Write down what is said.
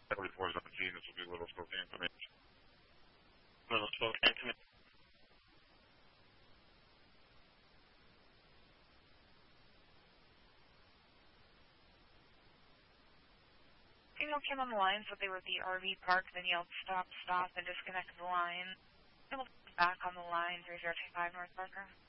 4417, this will be Little Spokane to me. Little Spokane to me. Female came on the line, so they were at the RV park, then yelled stop, stop, and disconnected the line. Back on the line, 3025 North Parker.